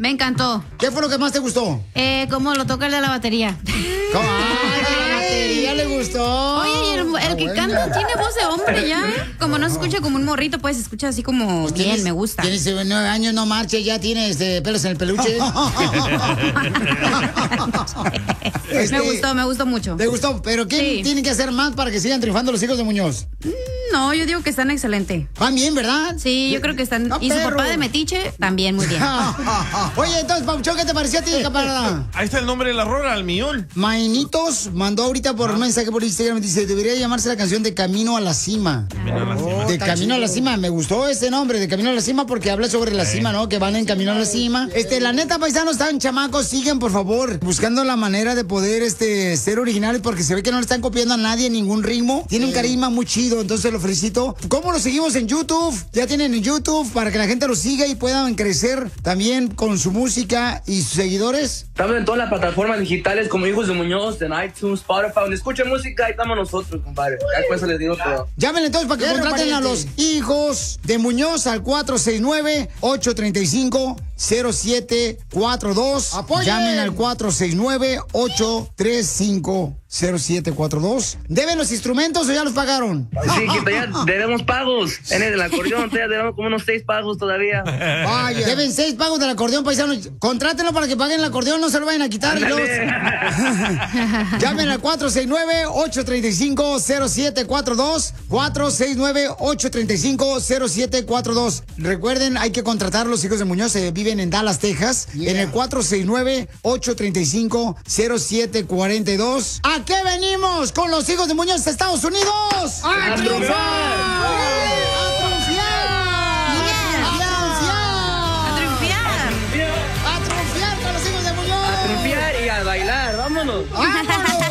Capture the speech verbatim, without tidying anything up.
Me encantó. ¿Qué fue lo que más te gustó? Eh, cómo lo toca el de la batería. ¿Cómo? ¡Ay, de la batería le gustó! Oye, y el, el Ah, que bueno. canta tiene voz de hombre ya, ¿eh? Como no se escucha como un morrito, pues se escucha así como Pues bien, tienes- me gusta. Tienes nueve años, no marche, ya tienes este, pelos en el peluche. Este, Me gustó, me gustó mucho. ¿Te gustó? ¿Pero qué Sí. tienen que hacer más para que sigan triunfando los hijos de Muñoz? No, yo digo que están excelente. Van bien, ¿verdad? Sí, yo creo que están. Ah, Y su perro. papá de Metiche también muy bien. Oye, entonces, Pauchón, ¿qué te pareció a ti, camarada? Ahí está el nombre de la rola, al millón. Mainitos mandó ahorita por mensaje por Instagram, dice, debería llamarse la canción de Camino a la Cima. Camino a la cima. De está Camino a la chido. Cima, me gustó ese nombre, de Camino a la Cima, porque habla sobre la cima, ¿no? Que van en Camino a la Cima. Este, la neta, paisanos, están chamacos, sigan, por favor, buscando la manera de poder, este, ser originales, porque se ve que no le están copiando a nadie ningún ritmo. Tiene un carisma muy chido, entonces lo felicito. ¿Cómo lo seguimos en YouTube? Ya tienen en YouTube para que la gente lo siga y puedan crecer también con su música y sus seguidores. Estamos en todas las plataformas digitales como Hijos de Muñoz, en iTunes, Spotify, donde escuchen música, ahí estamos nosotros, compadre. Ya por eso les digo todo. Llamen entonces para que Claro, contraten a pariente. los hijos de Muñoz al cuatro seis nueve, ocho tres cinco, cero siete cuatro dos. ¡Apoyen! Llamen al cuatro seis nueve, ocho tres cinco, cero siete cuatro dos. ¿Deben los instrumentos o ya los pagaron? Sí, que todavía debemos pagos. En el acordeón todavía debemos como unos seis pagos todavía. Vaya. Deben seis pagos del acordeón, paisanos. Contrátenlo para que paguen el acordeón, no se lo vayan a quitar. y luego- Llamen al cuatro seis nueve, ocho tres cinco, cero siete cuatro dos. cuatro seis nueve, ocho tres cinco, cero siete cuatro dos. Recuerden, hay que contratar a los hijos de Muñoz. Se viven en Dallas, Texas. Yeah. En el cuatro seis nueve, ocho tres cinco, cero siete cuatro dos. ¿A qué venimos con los hijos de Muñoz de Estados Unidos? ¡A triunfar! ¡A triunfar! A triunfar. ¡A triunfar con los hijos de Muñoz! A triunfar y a bailar, vámonos. ¡Vámonos!